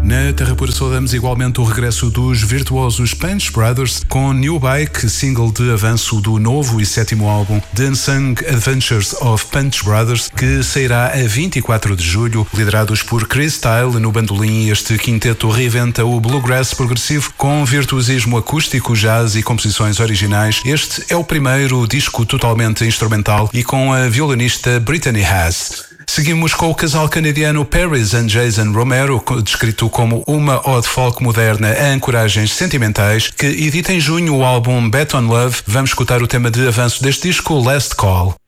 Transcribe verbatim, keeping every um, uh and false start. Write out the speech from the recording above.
Na Terra Pura saudamos igualmente o regresso dos virtuosos Punch Brothers com New Bike, single de avanço do novo e sétimo álbum The Unsung Adventures of Punch Brothers, que sairá a vinte e quatro de julho. Liderados por Chris Style no bandolim, este quinteto reinventa o bluegrass progressivo com virtuosismo acústico, jazz e composições originais. Este é o primeiro disco totalmente instrumental e com a violinista Brittany Haas. Seguimos com o casal canadiano Paris and Jason Romero, descrito como uma ode folk moderna a ancoragens sentimentais, que edita em junho o álbum Bet on Love. Vamos escutar o tema de avanço deste disco, Last Call.